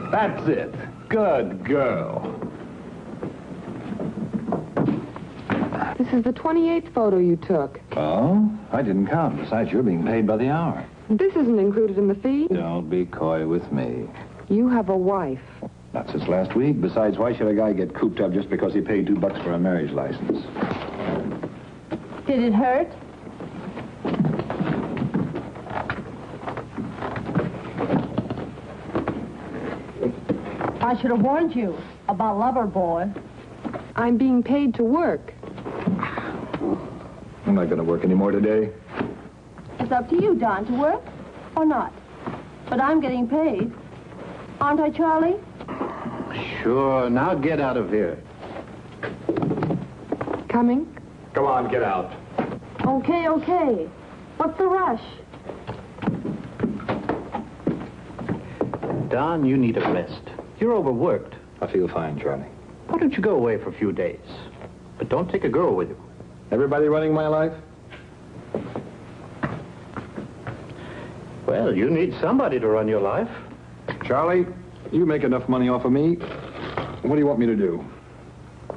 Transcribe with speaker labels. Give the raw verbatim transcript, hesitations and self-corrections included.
Speaker 1: That's it. Good girl.
Speaker 2: This is the twenty-eighth photo you took.
Speaker 1: Oh? I didn't count. Besides, you're being paid by the hour.
Speaker 2: This isn't included in the fee.
Speaker 1: Don't be coy with me.
Speaker 2: You have a wife.
Speaker 1: Not since last week. Besides, why should a guy get cooped up just because he paid two bucks for a marriage license?
Speaker 3: Did it hurt? I should have warned you about Lover Boy.
Speaker 2: I'm being paid to work.
Speaker 1: I'm not going to work anymore today.
Speaker 3: It's up to you, Don, to work or not. But I'm getting paid. Aren't I, Charlie?
Speaker 1: Sure. Now get out of here.
Speaker 2: Coming?
Speaker 1: Come on, get out.
Speaker 3: Okay, okay. What's the rush?
Speaker 4: Don, you need a rest. You're overworked.
Speaker 1: I feel fine, Charlie.
Speaker 4: Why don't you go away for a few days? But don't take a girl with you.
Speaker 1: Everybody running my life?
Speaker 4: Well, you need somebody to run your life.
Speaker 1: Charlie, you make enough money off of me. What do you want me to do?